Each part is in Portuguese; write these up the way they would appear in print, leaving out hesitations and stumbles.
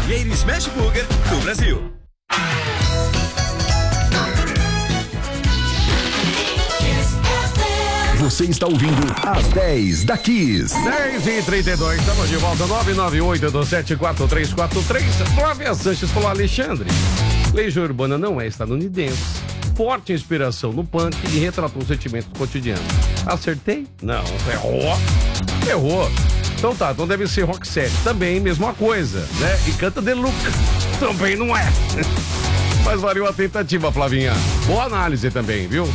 hamburgueria Smash Burger do Brasil. Você está ouvindo às 10 da Kiss. 10h32, estamos de volta. 998-274343. Flávia Sanches falou: Alexandre, Legião Urbana não é estadunidense. Forte inspiração no punk e retratou sentimentos cotidianos. Acertei? Não, errou. Então tá, então deve ser Roxette. Também, mesma coisa, né? E canta Deluxe. Também não é. Mas valeu a tentativa, Flavinha. Boa análise também, viu?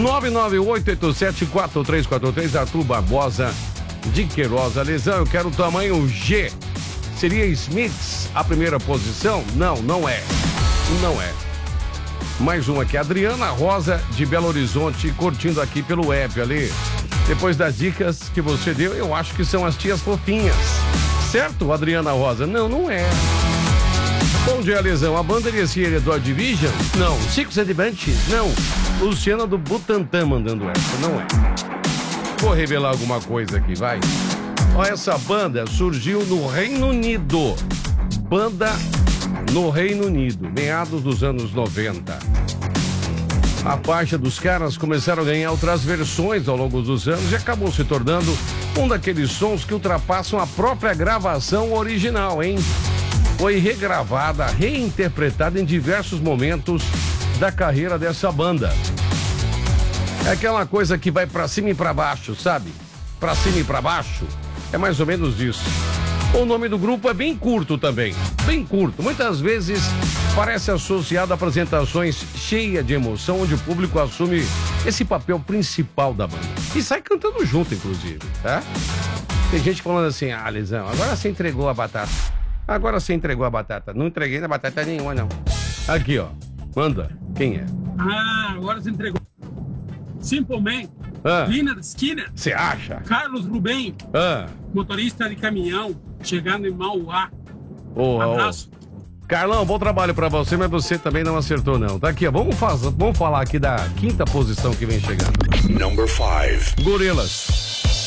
998-874343, Arthur Barbosa de Queiroz. Lesão, eu quero o tamanho G. Seria Smiths a primeira posição? Não, não é. Não é. Mais uma aqui, Adriana Rosa de Belo Horizonte, curtindo aqui pelo app ali. Depois das dicas que você deu, eu acho que são as tias fofinhas. Certo, Adriana Rosa? Não, não é. Bom dia, Lesão. A banda iria ser do Division? Não. Six and the Bunch? Não. Luciana do Butantã mandando essa. Não é. Vou revelar alguma coisa aqui, vai. Ó, essa banda surgiu no Reino Unido. Banda no Reino Unido, meados dos anos 90. A faixa dos caras começaram a ganhar outras versões ao longo dos anos e acabou se tornando um daqueles sons que ultrapassam a própria gravação original, hein? Foi regravada, reinterpretada em diversos momentos da carreira dessa banda. É aquela coisa que vai pra cima e pra baixo, sabe? Pra cima e pra baixo. É mais ou menos isso. O nome do grupo é bem curto também. Bem curto. Muitas vezes parece associado a apresentações cheias de emoção, onde o público assume esse papel principal da banda. E sai cantando junto, inclusive, tá? Tem gente falando assim: ah, Lesão, agora você entregou a batata. Agora você entregou a batata. Não entreguei na batata nenhuma, não. Aqui, ó. Manda. Quem é? Ah, agora você entregou. Simple Man. Lina Skinner. Você acha? Carlos Rubem. Motorista de caminhão. Chegando em Mauá. Abraço. Carlão, bom trabalho pra você, mas você também não acertou, não. Tá aqui, ó. Vamos falar aqui da quinta posição que vem chegando. Number 5. Gorilas.